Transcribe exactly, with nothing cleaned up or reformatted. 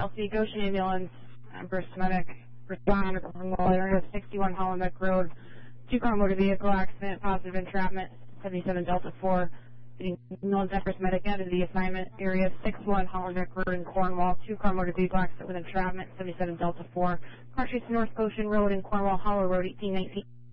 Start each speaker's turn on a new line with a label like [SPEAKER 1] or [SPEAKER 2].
[SPEAKER 1] L C Goshen Ambulance, Burst Medic, respond to Cornwall area, sixty-one Hollenbeck Road, two-car motor vehicle accident, positive entrapment, seventy-seven Delta four. Getting no First Medic out of the assignment area, six one Hollenbeck Road in Cornwall, two-car motor vehicle accident with entrapment, seventy-seven Delta four. Car chase North Goshen Road in Cornwall, Hollow Road, eighteen nineteen.